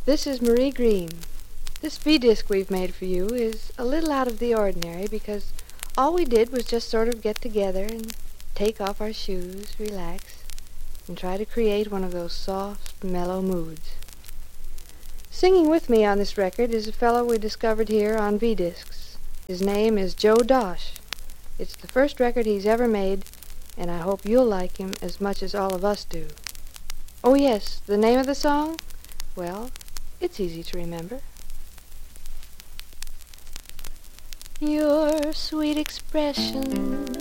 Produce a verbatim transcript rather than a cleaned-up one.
This is Marie Green. This V-disc we've made for you is a little out of the ordinary because all we did was just sort of get together and take off our shoes, relax, and try to create one of those soft, mellow moods. Singing with me on this record is a fellow we discovered here on V-discs. His name is Joe Dosh. It's the first record he's ever made, and I hope you'll like him as much as all of us do. Oh yes, the name of the song? Well, it's easy to remember. Your sweet expression